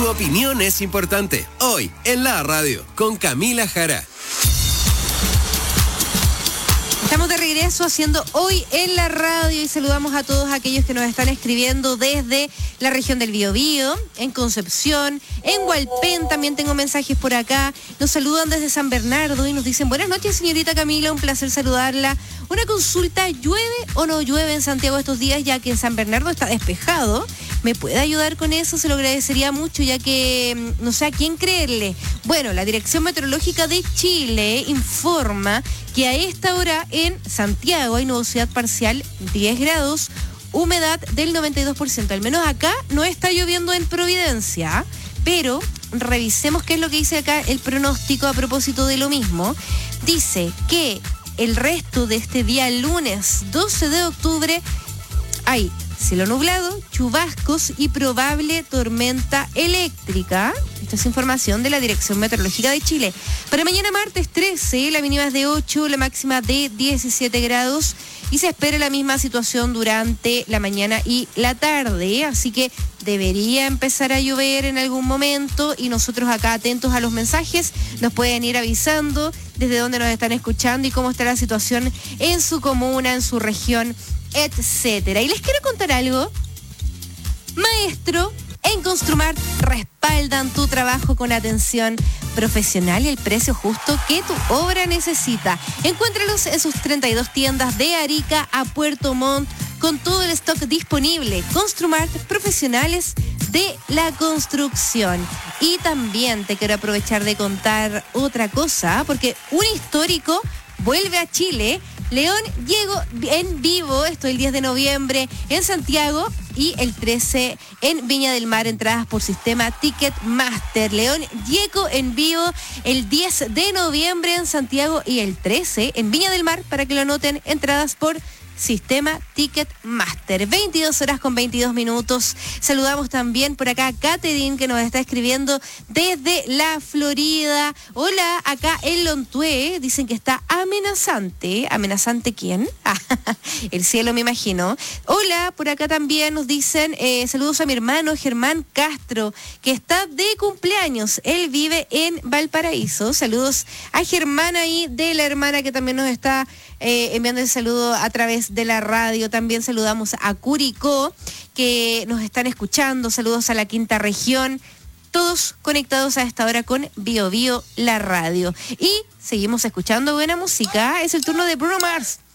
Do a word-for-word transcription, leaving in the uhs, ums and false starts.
opinión es importante. Hoy, en la radio, con Camila Jara. Estamos de regreso haciendo Hoy en la Radio y saludamos a todos aquellos que nos están escribiendo desde la región del Biobío, en Concepción, en Hualpén, también tengo mensajes por acá. Nos saludan desde San Bernardo y nos dicen: buenas noches, señorita Camila, un placer saludarla. Una consulta: ¿llueve o no llueve en Santiago estos días, ya que en San Bernardo está despejado? ¿Me puede ayudar con eso? Se lo agradecería mucho, ya que no sé a quién creerle. Bueno, la Dirección Meteorológica de Chile informa que a esta hora en Santiago hay nubosidad parcial diez grados, humedad del noventa y dos por ciento. Al menos acá no está lloviendo en Providencia, pero revisemos qué es lo que dice acá el pronóstico a propósito de lo mismo. Dice que el resto de este día lunes doce de octubre hay cielo nublado, chubascos y probable tormenta eléctrica. Esta es información de la Dirección Meteorológica de Chile. Para mañana martes trece, la mínima es de ocho, la máxima de diecisiete grados y se espera la misma situación durante la mañana y la tarde, así que debería empezar a llover en algún momento y nosotros acá atentos a los mensajes nos pueden ir avisando desde dónde nos están escuchando y cómo está la situación en su comuna, en su región, etcétera. Y les quiero contar algo. Maestro, en Construmart respaldan tu trabajo con atención profesional y el precio justo que tu obra necesita. Encuéntralos en sus treinta y dos tiendas de Arica a Puerto Montt con todo el stock disponible. Construmart, profesionales de la construcción. Y también te quiero aprovechar de contar otra cosa, porque un histórico vuelve a Chile. León llegó en vivo, esto el diez de noviembre en Santiago y el trece en Viña del Mar, entradas por sistema Ticketmaster. León Gieco en vivo el diez de noviembre en Santiago y el trece en Viña del Mar, para que lo anoten, entradas por sistema Ticketmaster. veintidós horas con veintidós minutos. Saludamos también por acá a Catherine, que nos está escribiendo desde la Florida. Hola, acá en Lontué dicen que está amenazante. ¿Amenazante quién? El cielo, me imagino. Hola, por acá también nos dicen eh, saludos a mi hermano Germán Castro, que está de cumpleaños. Él vive en Valparaíso. Saludos a Germán ahí, de la hermana que también nos está eh, enviando el saludo a través de la radio. También saludamos a Curicó, que nos están escuchando. Saludos a la quinta región. Todos conectados a esta hora con Bio Bio, la radio. Y seguimos escuchando buena música. Es el turno de Bruno Mars.